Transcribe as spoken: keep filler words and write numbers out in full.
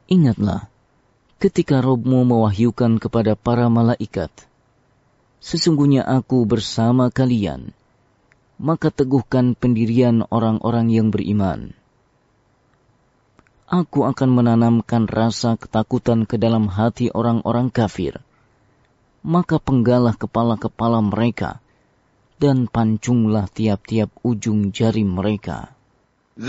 Ingatlah, ketika Robmu mewahyukan kepada para malaikat, sesungguhnya aku bersama kalian, maka teguhkan pendirian orang-orang yang beriman. Aku akan menanamkan rasa ketakutan ke dalam hati orang-orang kafir, maka penggalah kepala-kepala mereka, dan pancunglah tiap-tiap ujung jari mereka.